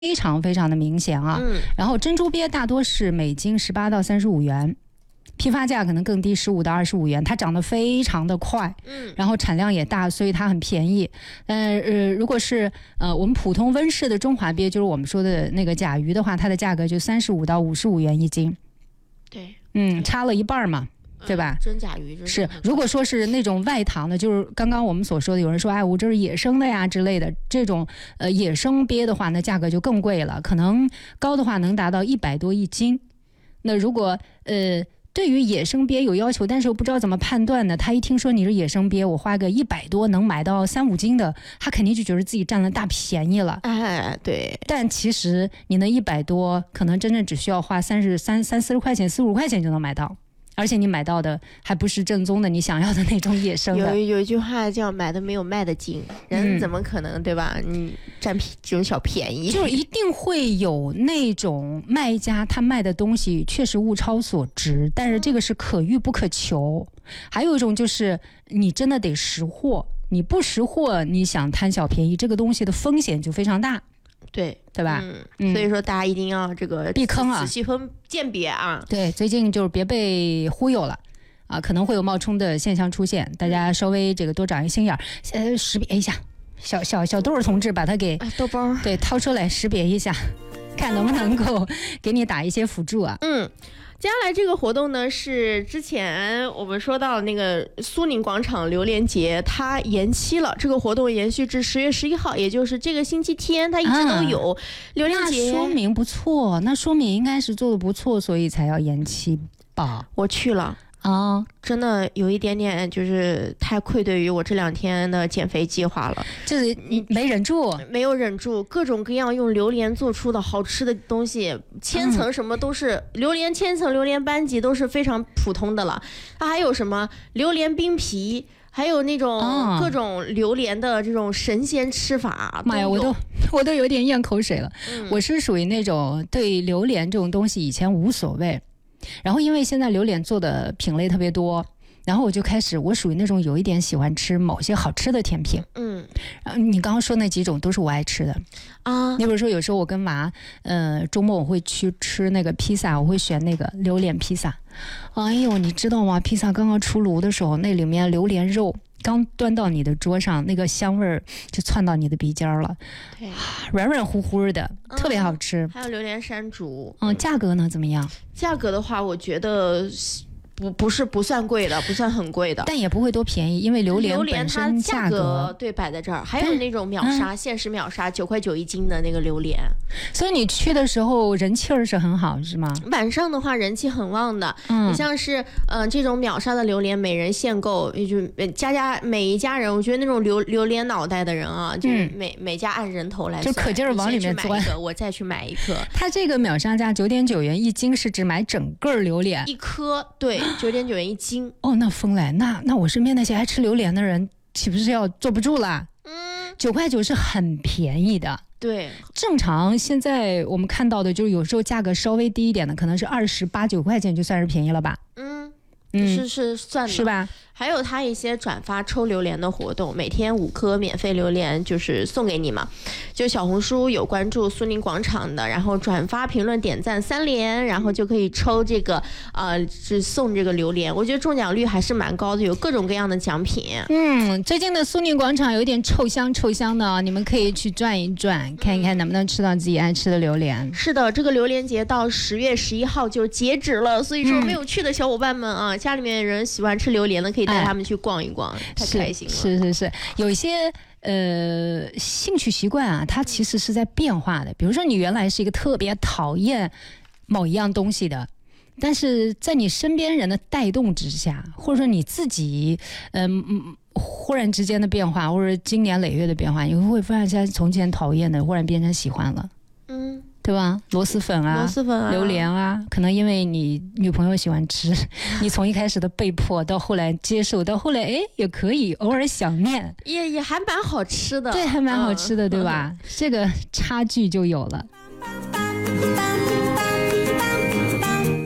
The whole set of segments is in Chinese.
非常非常的明显啊。然后珍珠鳖大多是每斤18到35元。批发价可能更低，15到25元，它长得非常的快，然后产量也大，所以它很便宜。如果是我们普通温室的中华鳖，就是我们说的那个甲鱼的话，它的价格就35到55元一斤。 对， 差了一半嘛，对吧？ 真甲鱼是，如果说是那种外塘的，就是刚刚我们所说的，有人说，哎，我这是野生的呀之类的，这种野生鳖的话，那价格就更贵了，可能高的话能达到100多一斤。那如果对于野生鳖有要求，但是又不知道怎么判断呢？他一听说你是野生鳖，我花个100多能买到3、5斤的，他肯定就觉得自己占了大便宜了。 哎，对。 但其实你那100多，可能真正只需要花30、40块钱、40、50块钱就能买到。而且你买到的还不是正宗的你想要的那种野生的。 有一句话叫买的没有卖的精，人怎么可能对吧？你占这种小便宜， 就是一定会有那种卖家他卖的东西确实物超所值，但是这个是可遇不可求。还有一种就是你真的得识货，你不识货，你想贪小便宜，这个东西的风险就非常大。对吧？ 所以说大家一定要这个避坑啊， 仔细分鉴别啊。 对，最近就是别被忽悠了啊，可能会有冒充的现象出现，大家稍微这个多长一心眼儿，识别一下。小豆儿同志把它给豆包对掏出来识别一下，看能不能够给你打一些辅助啊。 接下来这个活动呢，是之前我们说到那个苏宁广场榴莲节，它延期了。这个活动延续至10月11号，也就是这个星期天，它一直都有榴莲节。 那说明不错，那说明应该是做的不错，所以才要延期吧？ 我去了。真的有一点点就是太愧对于我这2天的减肥计划了， 就是你没忍住， 没有忍住，各种各样用榴莲做出的好吃的东西，千层什么都是榴莲千层、榴莲班戟都是非常普通的了，它还有什么榴莲冰皮，还有那种各种榴莲的这种神仙吃法。 妈呀，我都有点咽口水了。我是属于那种对榴莲这种东西以前无所谓。然后因为现在榴莲做的品类特别多，然后我就开始，我属于那种有一点喜欢吃某些好吃的甜品。你刚刚说那几种都是我爱吃的啊。你比如说有时候我跟娃周末我会去吃那个披萨，我会选那个榴莲披萨。哎呦，你知道吗？披萨刚刚出炉的时候，那里面榴莲肉刚端到你的桌上，那个香味儿就窜到你的鼻尖了，对，软软乎乎的，特别好吃。 还有榴莲山竹。 价格呢怎么样？ 价格的话，我觉得不算贵的，不算很贵的， 但也不会多便宜，因为榴莲本身价格对摆在这儿。还有那种秒杀，限时秒杀9块9一斤的那个榴莲。 所以你去的时候人气儿是很好，是吗？ 晚上的话人气很旺的。你像是这种秒杀的榴莲，每人限购，也就每一家人，我觉得那种榴莲脑袋的人啊，就是每家按人头来算， 就可劲儿往里面钻， 我再去买一颗。 它这个秒杀价9.9元一斤，是指买整个榴莲一颗，对，9.9元一斤。 那疯了，那我身边那些爱吃榴莲的人岂不是要坐不住了？9块9是很便宜的。 对， 正常现在我们看到的就是有时候价格稍微低一点的，可能是28、9块钱就算是便宜了吧？ 是算的， 是吧？ 还有它一些转发抽榴莲的活动，每天5颗免费榴莲就是送给你嘛。就小红书有关注苏宁广场的，然后转发、评论、点赞3连，然后就可以抽这个是送这个榴莲。我觉得中奖率还是蛮高的，有各种各样的奖品。 最近的苏宁广场有点臭香的，你们可以去转一转，看一看能不能吃到自己爱吃的榴莲。 是的，这个榴莲节到10月11号就截止了，所以说没有去的小伙伴们啊，家里面人喜欢吃榴莲的，可以带他们去逛一逛，太开心了。 是，有一些兴趣习惯啊，它其实是在变化的。比如说你原来是一个特别讨厌某一样东西的，但是在你身边人的带动之下，或者说你自己忽然之间的变化，或者经年累月的变化，你会发现从前讨厌的忽然变成喜欢了。对吧？螺蛳粉啊，榴莲啊，可能因为你女朋友喜欢吃，你从一开始的被迫到后来接受，到后来也可以偶尔想念， 也还蛮好吃的。 对，还蛮好吃的，对吧？这个差距就有了。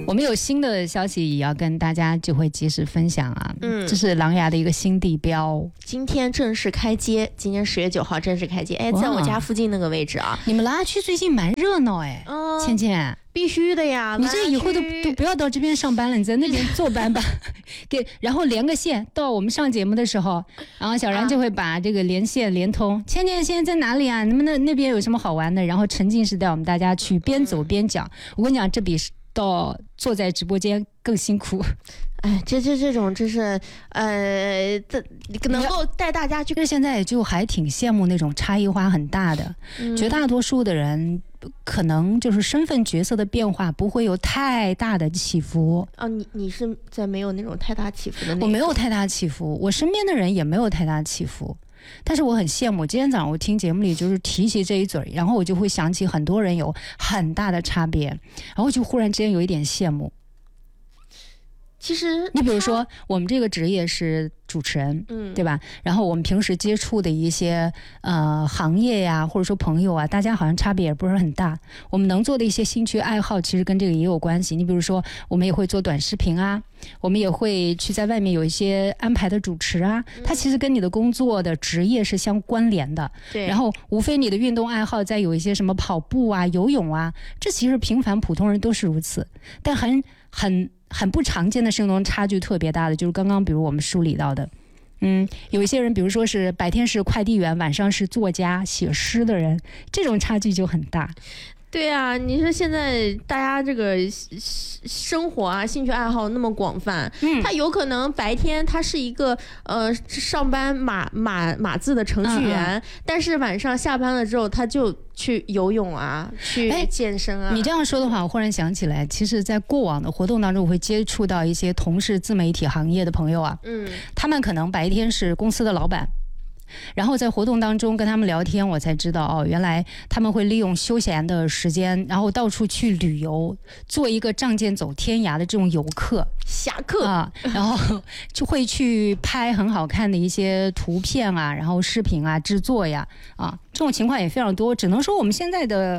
我们有新的消息也要跟大家就会及时分享啊。这是琅琊的一个新地标， 今天正式开街，今天10月9号正式开街，在我家附近那个位置啊。 你们琅琊区最近蛮热闹倩倩。 必须的呀！ 你这以后都不要到这边上班了，你在那边坐班吧。然后连个线，到我们上节目的时候，然后小然就会把这个连线连通。倩倩现在在哪里啊？你们那边有什么好玩的？然后沉浸式带我们大家去边走边讲。我跟你讲，这比到坐在直播间更辛苦。 哎，这种真是能够带大家去。 现在就还挺羡慕那种差异化很大的，绝大多数的人可能就是身份角色的变化不会有太大的起伏。 你是在没有那种太大起伏的那种？ 我没有太大起伏，我身边的人也没有太大起伏。但是我很羡慕，今天早上我听节目里就是提起这一嘴，然后我就会想起很多人有很大的差别，然后就忽然之间有一点羡慕。 其实你比如说我们这个职业是主持人，对吧？然后我们平时接触的一些行业呀，或者说朋友啊，大家好像差别也不是很大。我们能做的一些兴趣爱好，其实跟这个也有关系。你比如说，我们也会做短视频啊，我们也会去在外面有一些安排的主持啊，它其实跟你的工作的职业是相关联的。 对。 然后无非你的运动爱好再有一些什么跑步啊、游泳啊，这其实平凡普通人都是如此，但很不常见的是那种差距特别大的，就是刚刚比如我们梳理到的，有一些人比如说是白天是快递员，晚上是作家写诗的人，这种差距就很大。 对啊，你说现在大家这个生活啊、兴趣爱好那么广泛，他有可能白天他是一个上班码字的程序员，但是晚上下班了之后，他就去游泳啊，去健身啊。 你这样说的话，我忽然想起来，其实，在过往的活动当中，我会接触到一些从事自媒体行业的朋友啊，他们可能白天是公司的老板。然后在活动当中跟他们聊天，我才知道原来他们会利用休闲的时间，然后到处去旅游，做一个仗剑走天涯的这种游客、 侠客啊，然后就会去拍很好看的一些图片啊，然后视频啊、制作呀，这种情况也非常多。只能说我们现在的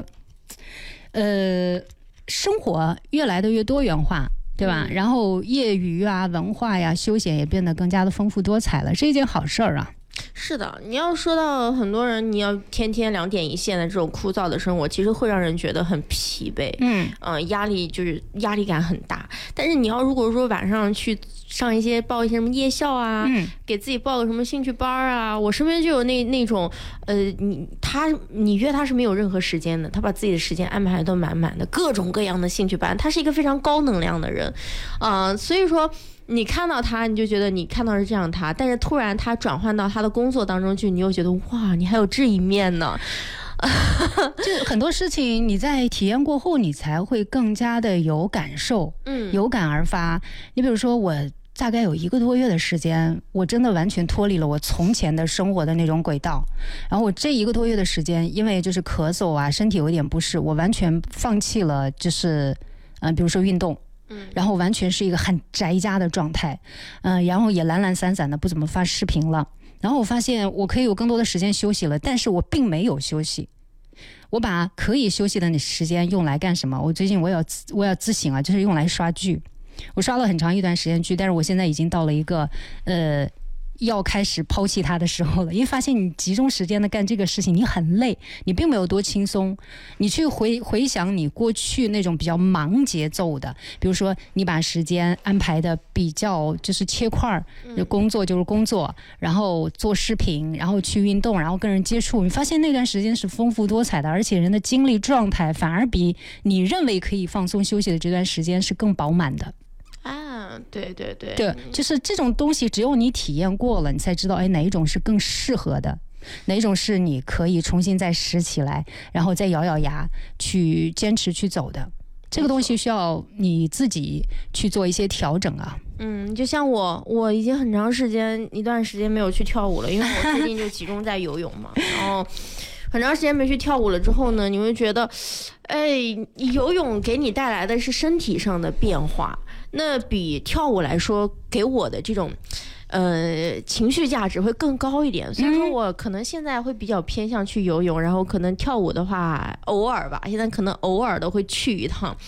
生活越来的越多元化。对吧？然后业余啊、文化呀、休闲也变得更加的丰富多彩了，是一件好事儿啊。 是的，你要说到很多人，你要天天2点一线的这种枯燥的生活，其实会让人觉得很疲惫，压力感很大。但是你要如果说晚上去报一些什么夜校啊，给自己报个什么兴趣班啊，我身边就有那种你约他是没有任何时间的，他把自己的时间安排的都满满的，各种各样的兴趣班，他是一个非常高能量的人，所以说。你看到他，你就觉得你看到是这样他，但是突然他转换到他的工作当中去，你又觉得哇，你还有这一面呢。 就很多事情你在体验过后，你才会更加的有感受，有感而发。你比如说我大概有1个多月的时间，我真的完全脱离了我从前的生活的那种轨道。然后我这1个多月的时间，因为就是咳嗽啊，身体有点不适，我完全放弃了，就是比如说运动。然后完全是一个很宅家的状态，然后也懒懒散散的，不怎么发视频了。然后我发现我可以有更多的时间休息了，但是我并没有休息。我把可以休息的时间用来干什么？我最近我要自省啊，就是用来刷剧。我刷了很长一段时间剧，但是我现在已经到了一个要开始抛弃它的时候了，因为发现你集中时间的干这个事情，你很累，你并没有多轻松。你去回想你过去那种比较忙节奏的，比如说你把时间安排的比较就是切块，工作就是工作，然后做视频，然后去运动，然后跟人接触，你发现那段时间是丰富多彩的，而且人的精力状态反而比你认为可以放松休息的这段时间是更饱满的。 对， 就是这种东西，只有你体验过了，你才知道，哪一种是更适合的，哪一种是你可以重新再拾起来，然后再咬咬牙去坚持去走的。这个东西需要你自己去做一些调整啊。 就像我已经很长一段时间没有去跳舞了，因为我最近就集中在游泳嘛，然后很长时间没去跳舞了之后呢，你会觉得，游泳给你带来的是身体上的变化。那比跳舞来说，给我的这种情绪价值会更高一点，所以说我可能现在会比较偏向去游泳，然后可能跳舞的话偶尔吧，现在可能偶尔的会去一趟。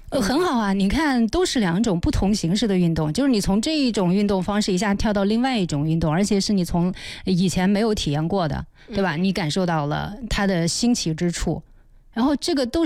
很好啊，你看都是2种不同形式的运动，就是你从这一种运动方式一下跳到另外一种运动，而且是你从以前没有体验过的，对吧？你感受到了它的新奇之处，然后这个都